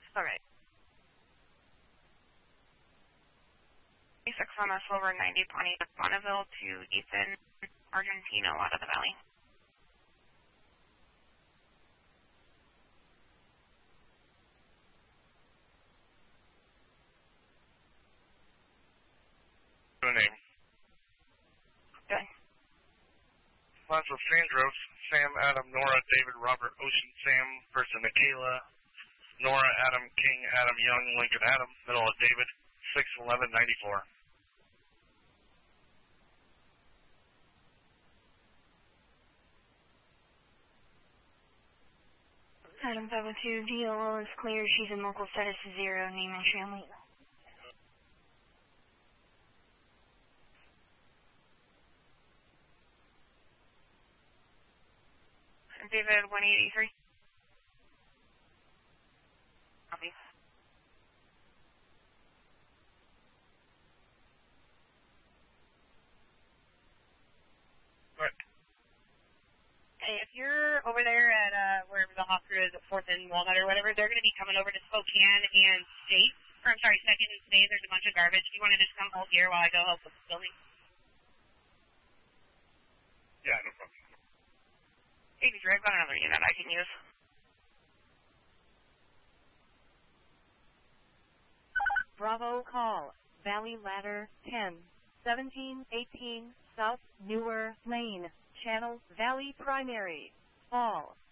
Alright. 6 on a Silver 90 Pawnee Bonneville to Ethan Argentino out of the valley. The name. Good. Lots of Sandros, Sam, Adam, Nora, David, Robert, Ocean, Sam, person Michaela, Nora, Adam, King, Adam, Young, Lincoln, Adam, middle of David, 61194. Adam 502, DLL is clear. She's in local status 0, name and family. David 183. Copy. Right. Hey, if you're over there at wherever the hospital is at 4th and Walnut or whatever, they're going to be coming over to Spokane and State. Or, I'm sorry, 2nd and State. There's a bunch of garbage. Do you want to just come hold here while I go help with the building? Yeah, no problem. 83, I've got another unit I can use. Bravo call. Valley Ladder 10, 17, 18, South Newer Lane, Channel Valley Primary. Fall.